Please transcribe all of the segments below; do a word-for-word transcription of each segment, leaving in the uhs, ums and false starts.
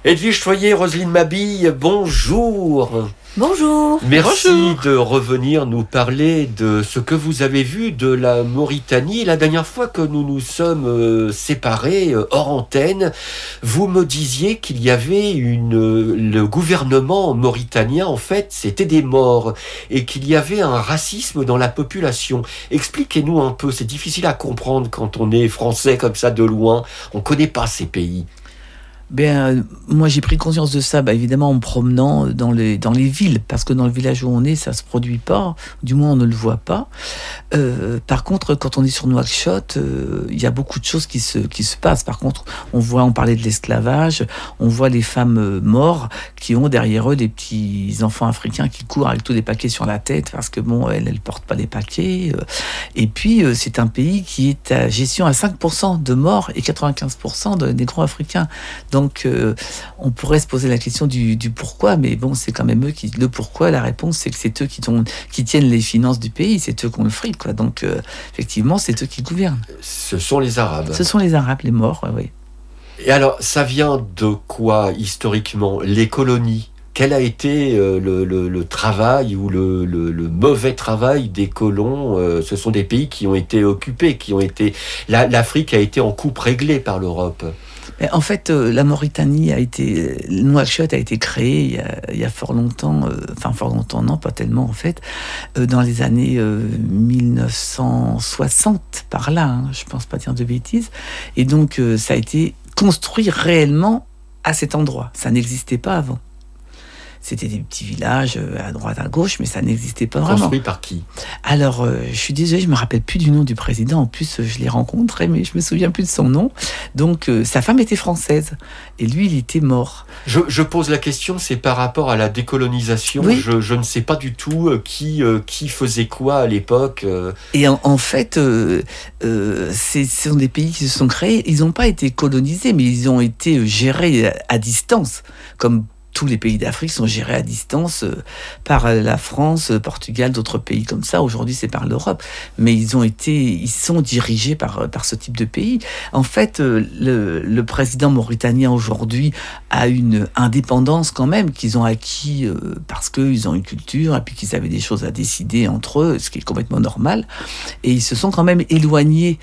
Edwige Choyer, Roselyne Mabille, bonjour. Bonjour. Merci Bonjour. de revenir nous parler de ce que vous avez vu de la Mauritanie. La dernière fois que nous nous sommes euh, séparés euh, hors antenne, vous me disiez qu'il y avait une euh, le gouvernement mauritanien, en fait, c'était des morts et qu'il y avait un racisme dans la population. Expliquez-nous un peu, c'est difficile à comprendre quand on est français comme ça de loin, on connaît pas ces pays. Ben, euh, moi, j'ai pris conscience de ça, bah, évidemment, en me promenant dans les, dans les villes, parce que dans le village où on est, ça se produit pas, du moins on ne le voit pas. Euh, par contre, quand on est sur Nouakchott, euh, il y a beaucoup de choses qui se, qui se passent. Par contre, on voit, on parlait de l'esclavage, on voit les femmes euh, mortes qui ont derrière eux des petits enfants africains qui courent avec tous des paquets sur la tête, parce que bon, elles, elles portent pas les paquets. Euh, et puis, euh, c'est un pays qui est à gestion à cinq pour cent de morts et quatre-vingt-quinze pour cent de négro-africains. Donc, euh, on pourrait se poser la question du, du pourquoi, mais bon, c'est quand même eux qui... Le pourquoi, la réponse, c'est que c'est eux qui, ont, qui tiennent les finances du pays, c'est eux qui ont le fric, quoi. Donc, euh, effectivement, c'est eux qui gouvernent. Ce sont les Arabes. Ce sont les Arabes, les morts, oui. Et alors, ça vient de quoi, historiquement? Les colonies? Quel a été euh, le, le, le travail ou le, le, le mauvais travail des colons? euh, Ce sont des pays qui ont été occupés, qui ont été... La, L'Afrique a été en coupe réglée par l'Europe. En fait, euh, la Mauritanie a été, Nouakchott a été créée il y a, il y a fort longtemps, euh, enfin fort longtemps, non, pas tellement en fait, euh, dans les années euh, mille neuf cent soixante, par là, hein, je pense pas dire de bêtises, et donc euh, ça a été construit réellement à cet endroit, ça n'existait pas avant. C'était des petits villages à droite, à gauche, mais ça n'existait pas vraiment. Construit par qui? Alors, euh, je suis désolée, je me rappelle plus du nom du président. En plus, je l'ai rencontré, mais je me souviens plus de son nom. Donc, euh, sa femme était française et lui, il était mort. Je, je pose la question, c'est par rapport à la décolonisation. Oui. Je, je ne sais pas du tout euh, qui, euh, qui faisait quoi à l'époque. Euh... Et en, en fait, euh, euh, c'est, ce sont des pays qui se sont créés. Ils n'ont pas été colonisés, mais ils ont été gérés à, à distance, comme tous les pays d'Afrique sont gérés à distance euh, par la France, Portugal, d'autres pays comme ça. Aujourd'hui, c'est par l'Europe. Mais ils ont été, ils sont dirigés par, par ce type de pays. En fait, euh, le, le président mauritanien aujourd'hui a une indépendance quand même qu'ils ont acquis euh, parce qu'ils ont une culture et puis qu'ils avaient des choses à décider entre eux, ce qui est complètement normal. Et ils se sont quand même éloignés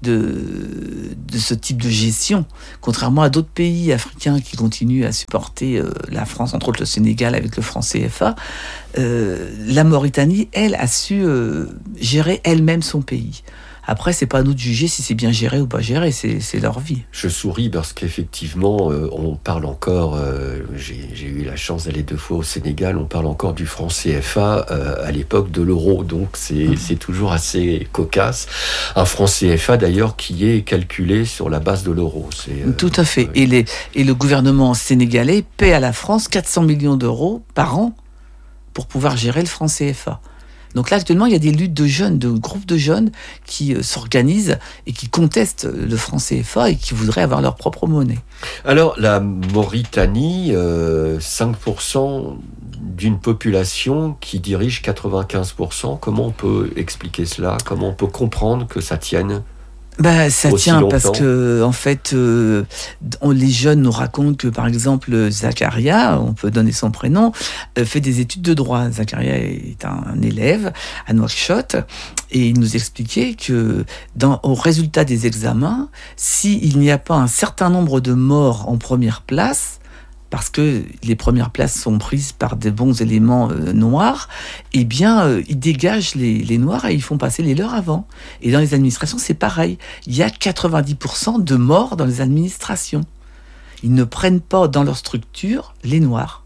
de, de ce type de gestion, contrairement à d'autres pays africains qui continuent à supporter euh, la France, entre autres le Sénégal avec le franc C F A. Euh, la Mauritanie, elle, a su euh, gérer elle-même son pays. Après, c'est pas à nous de juger si c'est bien géré ou pas géré, c'est, c'est leur vie. Je souris parce qu'effectivement, euh, on parle encore, euh, j'ai, j'ai eu la chance d'aller deux fois au Sénégal, on parle encore du franc C F A euh, à l'époque de l'euro, donc c'est, mmh. c'est toujours assez cocasse. Un franc C F A d'ailleurs qui est calculé sur la base de l'euro. C'est, euh, Tout à fait. Oui. Et, les, et le gouvernement sénégalais paie à la France quatre cents millions d'euros par an pour pouvoir gérer le franc C F A. Donc là, actuellement, il y a des luttes de jeunes, de groupes de jeunes qui euh, s'organisent et qui contestent le franc C F A et qui voudraient avoir leur propre monnaie. Alors, la Mauritanie, euh, cinq pour cent d'une population qui dirige quatre-vingt-quinze pour cent. Comment on peut expliquer cela? Comment on peut comprendre que ça tienne? Bah, ça aussi tient longtemps. Parce que en fait, euh, on, les jeunes nous racontent que par exemple Zakaria, on peut donner son prénom, euh, fait des études de droit. Zakaria est un, un élève à Nouakchott et il nous expliquait que dans, au résultat des examens, s'il n'y a pas un certain nombre de morts en première place, parce que les premières places sont prises par des bons éléments euh, noirs, eh bien, euh, ils dégagent les, les noirs et ils font passer les leurs avant. Et dans les administrations, c'est pareil. Il y a quatre-vingt-dix pour cent de morts dans les administrations. Ils ne prennent pas dans leur structure les noirs.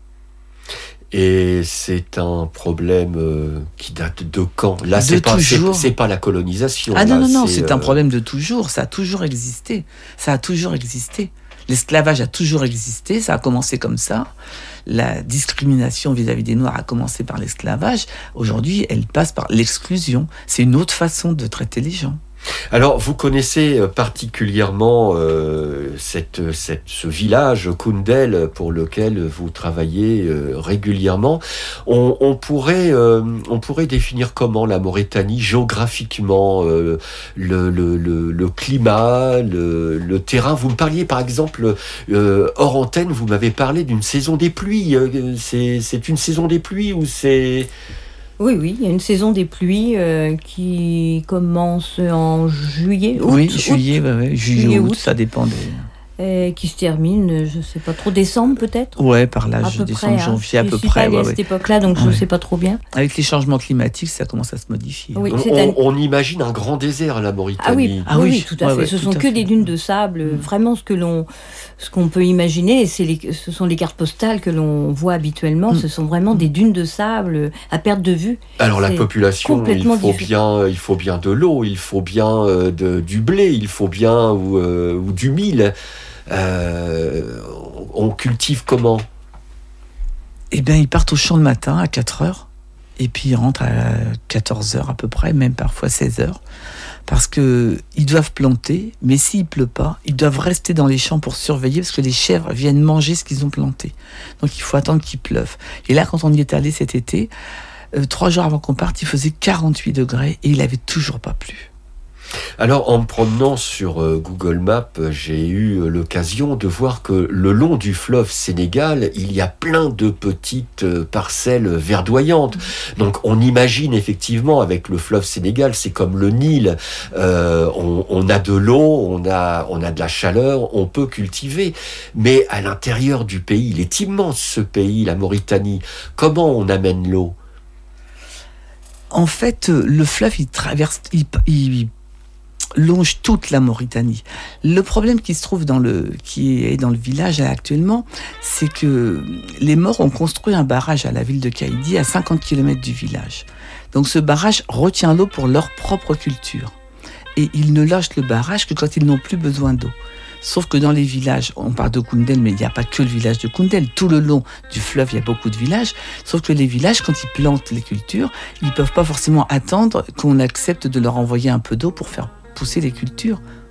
Et c'est un problème euh, qui date de quand? Là, De c'est pas, c'est, toujours. c'est pas la colonisation. Ah non, là, non, non, c'est, c'est euh... un problème de toujours. Ça a toujours existé. Ça a toujours existé. L'esclavage a toujours existé, ça a commencé comme ça. La discrimination vis-à-vis des Noirs a commencé par l'esclavage. Aujourd'hui, elle passe par l'exclusion. C'est une autre façon de traiter les gens. Alors, vous connaissez particulièrement euh, cette, cette, ce village, Koundel, pour lequel vous travaillez euh, régulièrement. On, on, pourrait, euh, on pourrait définir comment la Mauritanie, géographiquement, euh, le, le, le, le climat, le, le terrain. Vous me parliez, par exemple, euh, hors antenne, vous m'avez parlé d'une saison des pluies. C'est, c'est une saison des pluies ou c'est... Oui, oui, il y a une saison des pluies euh, qui commence en juillet, août. Oui, juillet, août, ouais, ouais, juillet, juillet, août, août, ça dépend des... et qui se termine, je ne sais pas trop, décembre peut-être. Ouais, par là, à je peu décembre, près, hein. janvier, à je peu suis près. pas allée Ouais, à ouais. cette époque-là, donc je ne Ouais. sais pas trop bien. Avec les changements climatiques, ça commence à se modifier. Oui, On, c'est on, un- on imagine un grand désert, la Mauritanie. Ah oui, Ah oui, oui, oui, tout à ouais, fait. ouais, Ce tout sont à que fait. des dunes de sable. Mm. Vraiment, ce que l'on, ce qu'on peut imaginer, c'est les, ce sont les cartes postales que l'on voit habituellement. Mm. Ce sont vraiment des dunes de sable à perte de vue. Alors la C'est population, il complètement faut différent. bien, il faut bien de l'eau, il faut bien euh, de, du blé, il faut bien ou, euh, ou du mil. Euh, on cultive comment? Eh bien, ils partent au champ le matin à quatre heures, et puis ils rentrent à quatorze heures à peu près, même parfois seize heures, parce qu'ils doivent planter, mais s'il ne pleut pas, ils doivent rester dans les champs pour surveiller, parce que les chèvres viennent manger ce qu'ils ont planté. Donc il faut attendre qu'il pleuve. Et là, quand on y est allé cet été, euh, trois jours avant qu'on parte, il faisait quarante-huit degrés, et il n'avait toujours pas plu. Alors, en me promenant sur euh, Google Maps, j'ai eu euh, l'occasion de voir que le long du fleuve Sénégal, il y a plein de petites euh, parcelles verdoyantes. Donc, on imagine effectivement, avec le fleuve Sénégal, c'est comme le Nil. Euh, on, on a de l'eau, on a, on a de la chaleur, on peut cultiver. Mais à l'intérieur du pays, il est immense ce pays, la Mauritanie. Comment on amène l'eau? En fait, euh, le fleuve, il traverse... Il, il, longe toute la Mauritanie. Le problème qui se trouve dans le, qui est dans le village là, actuellement, c'est que les Maures ont construit un barrage à la ville de Kaïdi, à cinquante kilomètres du village. Donc ce barrage retient l'eau pour leur propre culture. Et ils ne lâchent le barrage que quand ils n'ont plus besoin d'eau. Sauf que dans les villages, on parle de Koundel, mais il n'y a pas que le village de Koundel. Tout le long du fleuve, il y a beaucoup de villages. Sauf que les villages, quand ils plantent les cultures, ils ne peuvent pas forcément attendre qu'on accepte de leur envoyer un peu d'eau pour faire pousser les cultures.